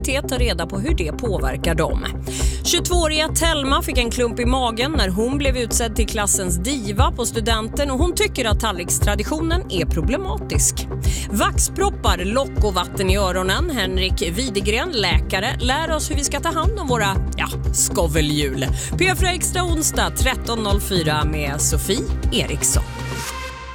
ta reda på hur det påverkar dem. 22-åriga Telma fick en klump i magen när hon blev utsedd till klassens diva på studenten och hon tycker att tallrikstraditionen är problematisk. Vaxproppar, lock och vatten i öronen. Henrik Widegren, läkare, lär oss hur vi ska ta hand om våra, skovelhjul. P4 Extra onsdag 13.04 med Sofie Eriksson.